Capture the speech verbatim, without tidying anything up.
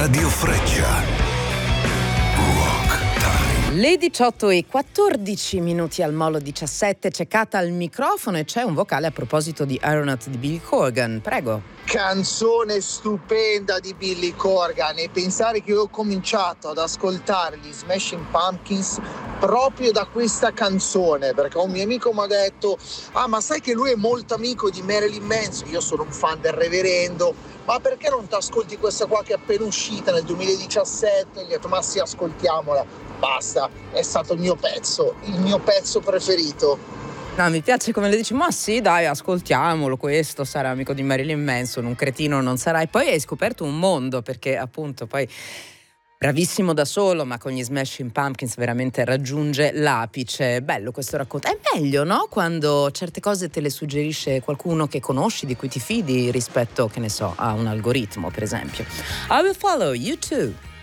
Radio Freccia. Rock Time. Le diciotto e quattordici minuti al Molo diciassette, c'è Cata al microfono e c'è un vocale a proposito di Aeronaut di Billy Corgan. Prego. Canzone stupenda di Billy Corgan, e pensare che io ho cominciato ad ascoltare gli Smashing Pumpkins proprio da questa canzone, perché un mio amico mi ha detto: ah, ma sai che lui è molto amico di Marilyn Manson? Io sono un fan del reverendo, ma perché non ti ascolti questa qua che è appena uscita nel duemiladiciassette? E gli ho detto: ma sì, ascoltiamola, basta, è stato il mio pezzo, il mio pezzo preferito. No, mi piace come le dici, ma sì, dai, ascoltiamolo, questo sarà amico di Marilyn Manson, un cretino non sarai. Poi hai scoperto un mondo, perché appunto poi bravissimo da solo, ma con gli Smashing Pumpkins veramente raggiunge l'apice. Bello questo racconto. È meglio, no? Quando certe cose te le suggerisce qualcuno che conosci, di cui ti fidi, rispetto, che ne so, a un algoritmo, per esempio. I will follow you too.